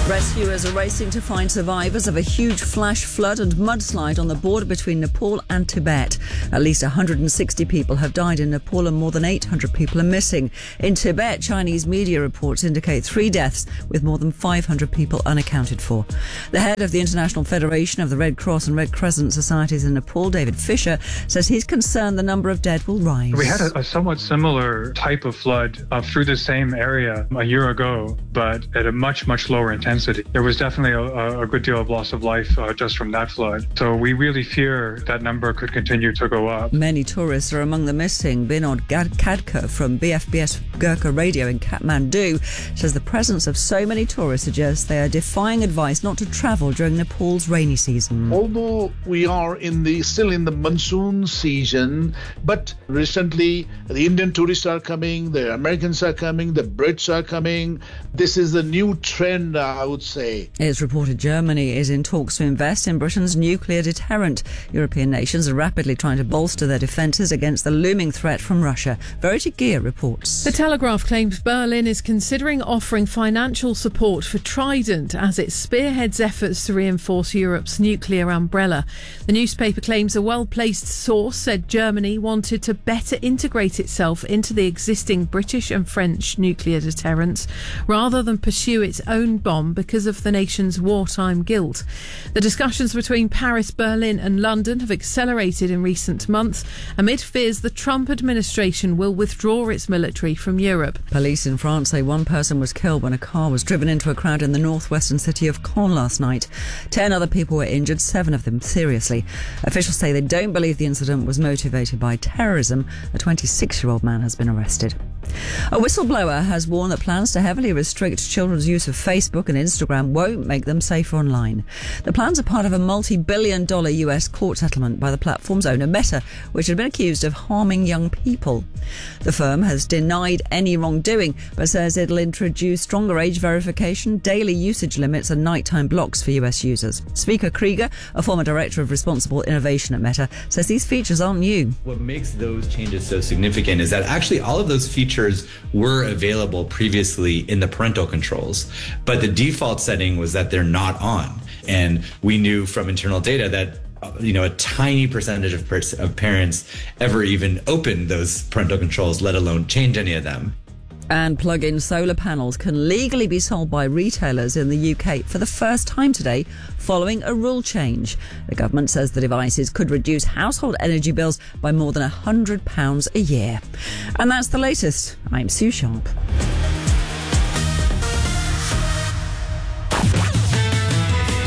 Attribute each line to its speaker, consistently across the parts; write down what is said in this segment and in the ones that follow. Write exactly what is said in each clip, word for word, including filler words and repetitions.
Speaker 1: Rescuers are racing to find survivors of a huge flash flood and mudslide on the border between Nepal and Tibet. At least one hundred sixty people have died in Nepal and more than eight hundred people are missing. In Tibet, Chinese media reports indicate three deaths with more than five hundred people unaccounted for. The head of the International Federation of the Red Cross and Red Crescent Societies in Nepal, David Fisher, says he's concerned the number of dead will rise.
Speaker 2: We had a, a somewhat similar type of flood uh, through the same area a year ago, but at a much, much lower intensity. There was definitely a, a good deal of loss of life uh, just from that flood. So we really fear that number could continue to go up.
Speaker 1: Many tourists are among the missing. Binod Kadka from B F B S Gurkha Radio in Kathmandu says the presence of so many tourists suggests they are defying advice not to travel during Nepal's rainy season.
Speaker 3: Although we are in the still in the monsoon season, but recently the Indian tourists are coming, the Americans are coming, the Brits are coming. This is a new trend, I would say.
Speaker 1: It's reported Germany is in talks to invest in Britain's nuclear deterrent. European nations are rapidly trying to bolster their defences against the looming threat from Russia. Verity Gear reports.
Speaker 4: The Telegraph claims Berlin is considering offering financial support for Trident as it spearheads efforts to reinforce Europe's nuclear umbrella. The newspaper claims a well-placed source said Germany wanted to better integrate itself into the existing British and French nuclear deterrents rather than pursue its own bomb because of the nation's wartime guilt. The discussions between Paris, Berlin and London have accelerated in recent months amid fears the Trump administration will withdraw its military from Europe.
Speaker 1: Police in France say one person was killed when a car was driven into a crowd in the northwestern city of Caen last night. Ten other people were injured, seven of them seriously. Officials say they don't believe the incident was motivated by terrorism. A twenty-six-year-old man has been arrested. A whistleblower has warned that plans to heavily restrict children's use of Facebook and Instagram won't make them safer online. The plans are part of a multi-billion dollar U S court settlement by the platform's owner Meta, which had been accused of harming young people. The firm has denied any wrongdoing, but says it'll introduce stronger age verification, daily usage limits and nighttime blocks for U S users. Svika Krieger, a former director of responsible innovation at Meta, says these features aren't new.
Speaker 5: What makes those changes so significant is that actually all of those features were available previously in the parental controls, but the default setting was that they're not on. And we knew from internal data that you know, a tiny percentage of, pers- of parents ever even open those parental controls, let alone change any of them.
Speaker 1: And plug-in solar panels can legally be sold by retailers in the U K for the first time today following a rule change. The government says the devices could reduce household energy bills by more than one hundred pounds a year. And that's the latest. I'm Sue Sharp.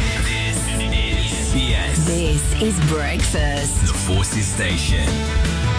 Speaker 6: This is B S.
Speaker 7: This is Breakfast.
Speaker 6: The Forces Station.